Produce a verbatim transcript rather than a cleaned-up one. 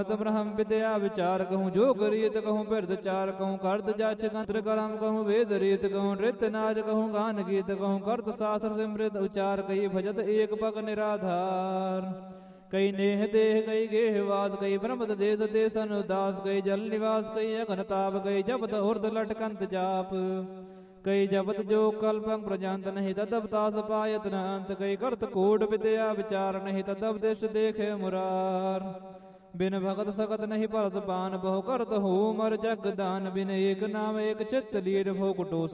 ब्रह्म विद्या विचार कहूँ जो करियत कहूँ बिरद चार कहूँ कर्त जाच गंत्र करम कहूँ वेद रीत कहूँ नृत्य नाच कहूँ गान गीत कहूँ कर्त शास्त्र सिमृत उचार कही भजत एक पग निराधार कई नेह देह कई गेह वास कई ब्रह्मत देश देशन उदास कई जल निवास कई अघन ताप कई जपत उर्द लटकंत जाप कई जपत जो कल्पं प्रजांत नहीं तदवतास पायत न अंत कई करत कोट विद्या विचार नहीं तदवदिश देखे मुरार बिन भगत सकत नहीं परत पान बहु करत हो मर जग दान बिन एक नाम एक चित्त लीर भो कुटो